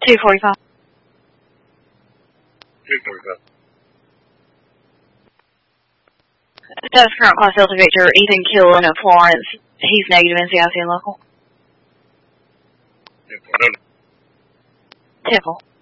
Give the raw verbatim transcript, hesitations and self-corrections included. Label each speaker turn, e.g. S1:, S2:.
S1: two forty-five.
S2: two forty-five.
S1: That's current class Delta Victor, Ethan Killen of Florence. He's negative in C I C and local.
S2: ten four.
S1: Temple.